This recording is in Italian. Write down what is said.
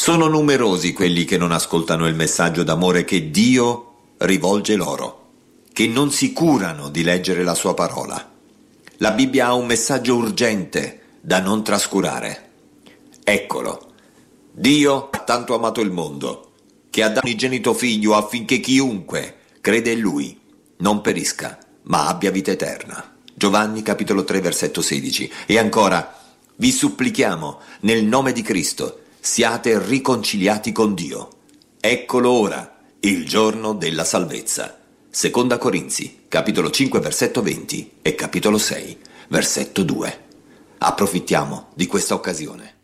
Sono numerosi quelli che non ascoltano il messaggio d'amore che Dio rivolge loro, che non si curano di leggere la sua parola. La Bibbia ha un messaggio urgente da non trascurare. Eccolo. Dio ha tanto amato il mondo, che ha dato unigenito figlio affinché chiunque crede in lui non perisca, ma abbia vita eterna. Giovanni capitolo 3 versetto 16. E ancora, vi supplichiamo nel nome di Cristo, siate riconciliati con Dio. Eccolo ora, il giorno della salvezza. Seconda Corinzi, capitolo 5, versetto 20 e capitolo 6, versetto 2. Approfittiamo di questa occasione.